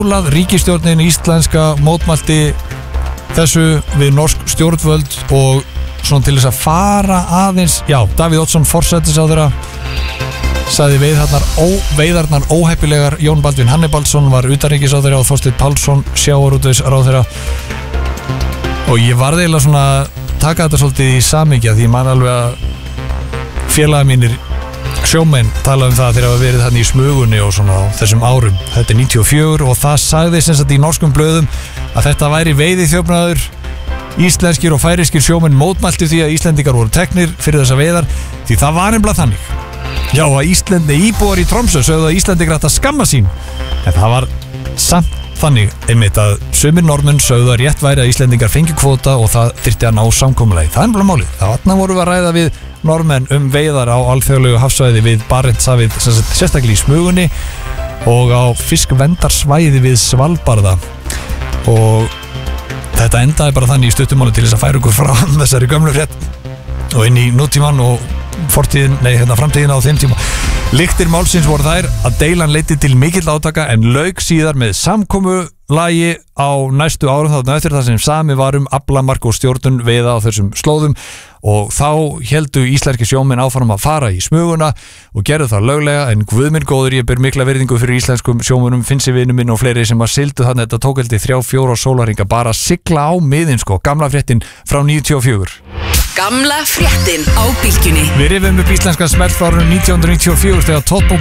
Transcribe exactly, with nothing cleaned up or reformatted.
Ríkisstjórnin íslenska mótmælti þessu við norsk stjórnvöld og svona til þess að fara aðeins, já, Davíð Oddsson forsætisráðherra sagði veiðarnar, ó, veiðarnar óheppilegar. Jón Baldvin Hannibalsson var utanríkisráðherra og Þorsteinn Pálsson sjávarútvegsráðherra. Og ég varð eiginlega svona að taka þetta svolítið í samhengi því ég man alveg að félagar mínir sjómenn tala um það þegar það hafa verið hann í Smugunni og svona á þessum árum. Þetta er níutíu og fjögur og það sagði sem sagt í norskum blöðum að þetta væri veiðiþjófnaður. Íslenskir og færiskir sjómenn mótmæltu því að Íslendingar voru teknir fyrir þessa veiðar því það var nefnilega þannig. Já, að Íslandi íbúar í Tromsö sögðu að Íslendingar ættu að skamma sín. En það var samt þannig einmitt að sumir normenn sögðu að rétt væri að Íslendingar fengi kvóta og það þyrfti að ná samkomulagi. Það er bara málið. Þarna vorum við að ræða við normenn um veiðar á alþjóðlegu hafsvæði við Barentshafið, sérstaklega í Smugunni og á fiskvendarsvæði við Svalbarða. Og þetta endaði bara þannig í stuttumáli til þess að færa okkur frá þessari gömlu frétt og inn í nútíman og fortíðin, nei, hérna framtíðina á þeim tíma. Lyktir málsins voru þær að deilan leiddi til mikill átaka en lauk síðar með samkomulagi á næstu árum þarna eftir það sem sami var um aflamark og stjórnun veiða á þessum slóðum og þá héldu íslenski sjómenn áfram að fara í Smuguna og gerðu það löglega en guð minn góður, ég ber mikla virðingu fyrir íslenskum sjómönnum, Finnsi vinur minn og fleiri sem að sigldu þarna. Þetta tók heldur þrjá fjóra sólarhringa bara að sigla á miðin sko, gamla fréttin frá níutíu og fjögur. Gamla fréttin á Bylgjunni. Við rifum upp íslenska smell frá árinu nítján hundruð níutíu og fjögur þegar Topo